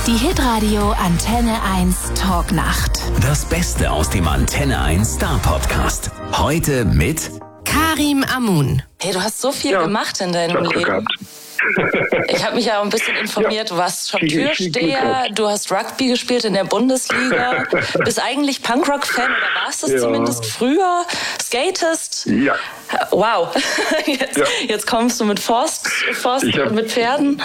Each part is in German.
Die Hitradio Antenne 1 Talknacht. Das Beste aus dem Antenne 1 Star Podcast. Heute mit Karim Amun. Hey, du hast so viel gemacht in deinem Leben. Ich habe mich ja auch ein bisschen informiert. Du warst schon Türsteher, du hast Rugby gespielt in der Bundesliga, bist eigentlich Punkrock-Fan oder warst es zumindest früher, skatest. Ja. Wow, jetzt kommst du mit Forst mit Pferden.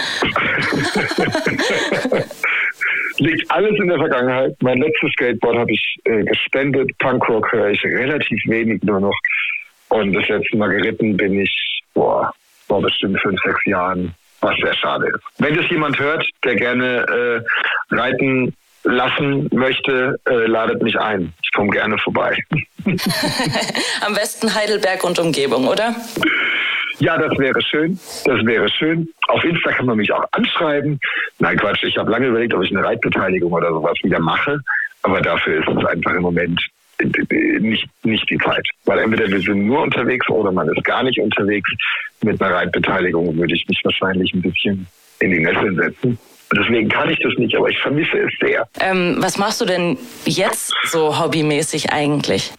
Liegt alles in der Vergangenheit. Mein letztes Skateboard habe ich gespendet. Punkrock höre ich relativ wenig nur noch. Und das letzte Mal geritten bin ich vor bestimmt 5-6 Jahren, was sehr schade ist. Wenn das jemand hört, der gerne reiten lassen möchte, ladet mich ein. Ich komme gerne vorbei. Am besten Heidelberg und Umgebung, oder? Ja, das wäre schön. Auf Insta kann man mich auch anschreiben. Nein, Quatsch, ich habe lange überlegt, ob ich eine Reitbeteiligung oder sowas wieder mache. Aber dafür ist es einfach im Moment nicht die Zeit. Weil entweder wir sind nur unterwegs oder man ist gar nicht unterwegs. Mit einer Reitbeteiligung würde ich mich wahrscheinlich ein bisschen in die Nesseln setzen. Deswegen kann ich das nicht, aber ich vermisse es sehr. Was machst du denn jetzt so hobbymäßig eigentlich?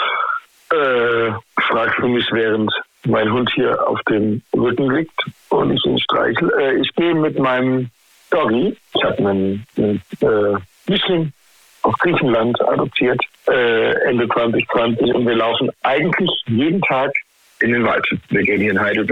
Fragst du mich, während mein Hund hier auf dem Rücken liegt und ich ihn streichle. Ich gehe mit meinem Doggy. Ich habe einen Mischling aus Griechenland adoptiert, Ende 2020, und wir laufen eigentlich jeden Tag in den Wald. Wir gehen hier in Heidelberg